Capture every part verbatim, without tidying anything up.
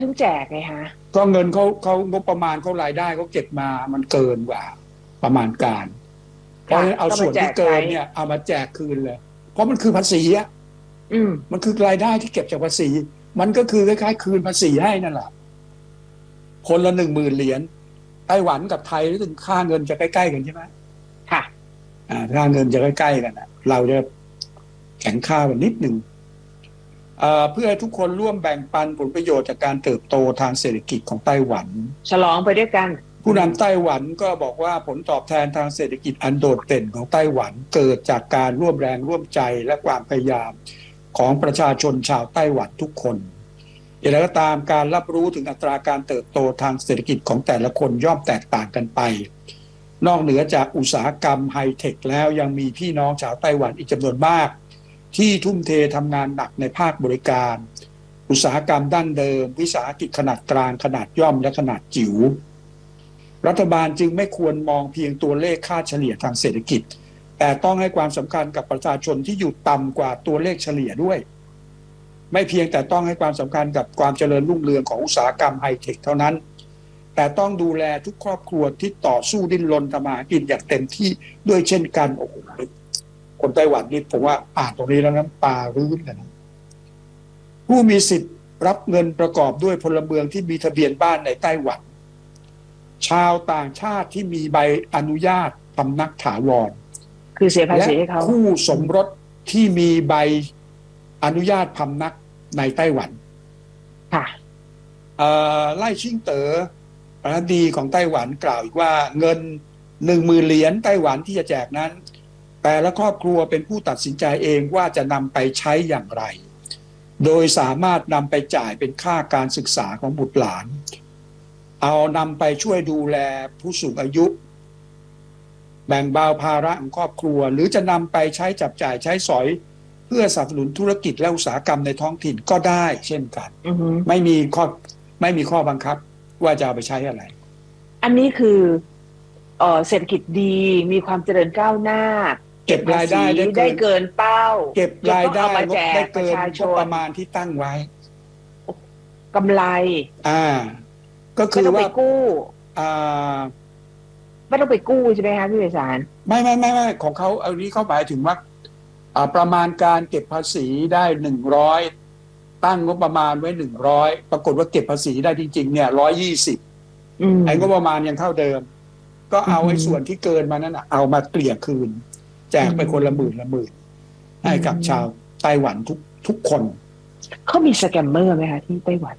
ถึงแจกไงฮะก็เงินเขาเขางบประมาณเขารายได้เขาเก็บมามันเกินกว่าประมาณการเพราะค่ะฉะนั้นเอาก็ส่วนที่มาแจกใช้เกินเนี่ยเอามาแจกคืนเลยเพราะมันคือภาษีอะอืมมันคือรายได้ที่เก็บจากภาษีมันก็คือคล้ายๆคืนภาษีให้นั่นแหละคนละหนึ่งหมื่นเหรียญไต้หวันกับไทยรู้สึกค่าเงินจะใกล้ๆกันใช่ไหมค่ะอ่าค่าเงินจะใกล้ๆกันอ่ะเราจะแข็งค่ากันนิดหนึ่งเอ่อเพื่อให้ทุกคนร่วมแบ่งปันผลประโยชน์จากการเติบโตทางเศรษฐกิจของไต้หวันฉลองไปด้วยกันอืผู้มนำไต้หวันก็บอกว่าผลตอบแทนทางเศรษฐกิจอันโดดเด่นของไต้หวันเกิดจากการร่วมแรงร่วมใจและความพยายามของประชาชนชาวไต้หวันทุกคนอย่างไรก็ตามการรับรู้ถึงอัตราการเติบโตทางเศรษฐกิจของแต่ละคนย่อมแตกต่างกันไปนอกเหนือจากอุตสาหกรรมไฮเทคแล้วยังมีพี่น้องชาวไต้หวันอีกจำนวนมากที่ทุ่มเททำงานหนักในภาคบริการอุตสาหกรรมดั้งเดิมวิสาหกิจขนาดกลางขนาดย่อมและขนาดจิ๋วรัฐบาลจึงไม่ควรมองเพียงตัวเลขค่าเฉลี่ยทางเศรษฐกิจแต่ต้องให้ความสำคัญกับประชาชนที่อยู่ต่ำกว่าตัวเลขเฉลี่ยด้วยไม่เพียงแต่ต้องให้ความสำคัญกับความเจริญรุ่งเรืองของอุตสาหกรรมไฮเทคเท่านั้นแต่ต้องดูแลทุกครอบครัวที่ต่อสู้ดิ้นรนทำมาหากินอย่างเต็มที่ด้วยเช่นกันโอ้โหคนไต้หวันนี่ผมว่าอ่านตรงนี้แล้วน้ำตารื้นกันนะผู้มีสิทธิ์รับเงินประกอบด้วยพลเมืองที่มีทะเบียนบ้านในไต้หวันชาวต่างชาติที่มีใบอนุญาตพำนักถาวรคือเสียภาและษีให้เขาคู่สมรสที่มีใบอนุญาตพำนักในไต้หวันค่ะไล่ชิ่งเต๋อประธานาธิบดีของไต้หวันกล่าวอีกว่าเงินหนึ่งหมื่นเหรียญไต้หวันที่จะแจกนั้นแต่ละครอบครัวเป็นผู้ตัดสินใจเองว่าจะนำไปใช้อย่างไรโดยสามารถนำไปจ่ายเป็นค่าการศึกษาของบุตรหลานเอานำไปช่วยดูแลผู้สูงอายุแบ่งเบาภาระของครอบครัวหรือจะนำไปใช้จับจ่ายใช้สอยเพื่อสนับสนุนธุรกิจและอุตสาหกรรมในท้องถิ่นก็ได้เช่นกันไม่มีข้อไม่มีข้อบังคับว่าจะเอาไปใช้อะไรอันนี้คือเออเศรษฐกิจดีมีความเจริญก้าวหน้าเก็บรายได้ได้เกินเป้าเก็บรายได้ได้ปเกินระชาชนประมาณที่ตั้งไว้กำไรอ่าก็คือว่าไม่ต้องไปกู้อ่าไม่ต้องไปกู้ใช่ไหมคะพี่เบสารไม่ไม่ไม่ไม่ของเขาเอานี้เขาหมายถึงว่าประมาณการเก็บภาษีได้หนึ่งร้อยตั้งงบประมาณไว้หนึ่งร้อยปรากฏว่าเก็บภาษีได้จริงๆเนี่ยร้อยยี่สิบไอ้งบประมาณยังเท่าเดิมก็เอาไอ้ส่วนที่เกินมานั้นเอามาเกลี่ยคืนแจกไปคนละหมื่นละหมื่นให้กับชาวไต้หวันทุกทุกคนเขามีสแกมเมอร์ไหมคะที่ไต้หวัน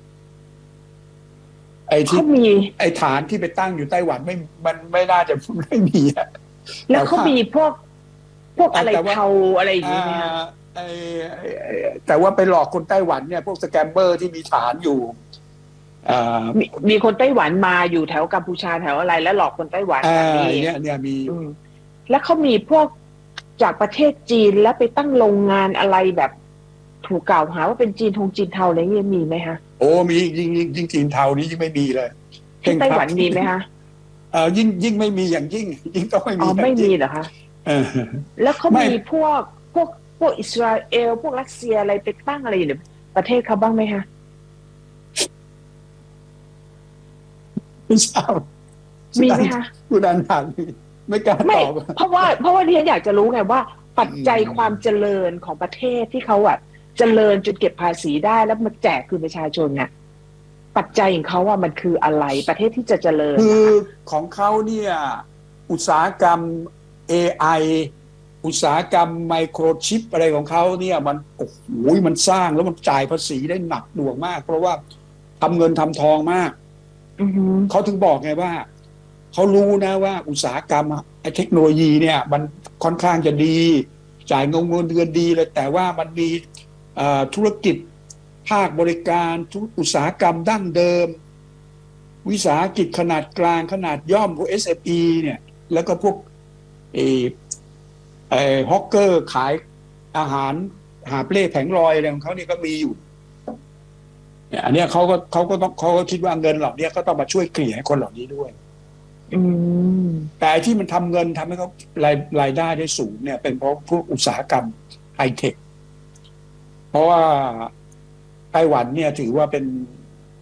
ไอ้ที่มีไอ้ฐานที่ไปตั้งอยู่ไต้หวันไม่มันไม่น่าจะไม่มีอะแล้วเขามีพวกพวกอะไรเทาอะไรอย่างนี้ไหมคะแต่ว่าไปหลอกคนไต้หวันเนี่ยพวกสแกมเมอร์ที่มีฐานอยู่มีมีคนไต้หวันมาอยู่แถวกัมพูชาแถวอะไรแล้วหลอกคนไต้หวันแบบนี้เนี่ยเนี่ยมีแล้วเขามีพวกจากประเทศจีนแล้วไปตั้งโรงงานอะไรแบบถูกกล่าวหาว่าเป็นจีนทงจีนเทาอะไรเงี้ยมีไหมคะโอ้มียิ่งยิ่งยิ่งจีนเทานี้ยิ่งไม่มีเลยที่ไต้หวันมีไหมคะเออยิ่งยิ่งไม่มีอย่างยิ่งยิ่งก็ไม่มีอ๋อไม่มีเหรอคะแล้วเขามีพวกพวกพวกอิสราเอลพวกรัสเซียอะไรไปตั้งอะไรอยู่ในประเทศเขาบ้างไหมคะไม่ทราบมีไหมคะคุณอันถามไม่กล้าตอบเพราะว่าเพราะว่าที่ฉันอยากจะรู้ไงว่าปัจจัยความเจริญของประเทศที่เขาอ่ะเจริญจนเก็บภาษีได้แล้วมาแจกคืนประชาชนเนี่ยปัจจัยของเขาว่ามันคืออะไรประเทศที่จะเจริญคือของเขาเนี่ยอุตสาหกรรม เอ ไอ อุตสาหกรรมไมโครชิปอะไรของเขาเนี่ยมันโอ้โหมันสร้างแล้วมันจ่ายภาษีได้หนักหน่วงมากเพราะว่าทำเงินทำทองมากเขาถึงบอกไงว่าเขารู้นะว่าอุตสาหกรรมไอ้เทคโนโลยีเนี่ยมันค่อนข้างจะดีจ่ายเงินเงินเดือนดีเลยแต่ว่ามันมีธุรกิจภาคบริการอุตสาหกรรมดั้งเดิมวิสาหกิจขนาดกลางขนาดย่อมพวก เอส เอ็ม อี เนี่ยแล้วก็พวกเอไอฮอกเกอร์ขายอาหารหาบเล่แผงลอยอะไรของเขาเนี่ยก็มีอยู่เนี่ยอันนี้เขาก็เขาก็ต้องเขาก็คิดว่าเงินเหล่านี้ก็ต้องมาช่วยเกลี่ยให้คนเหล่านี้ด้วยแต่ที่มันทำเงินทำให้เขารายรายได้ได้สูงเนี่ยเป็นเพราะพวกอุตสาหกรรมไฮเทคเพราะว่าไต้หวันเนี่ยถือว่าเป็น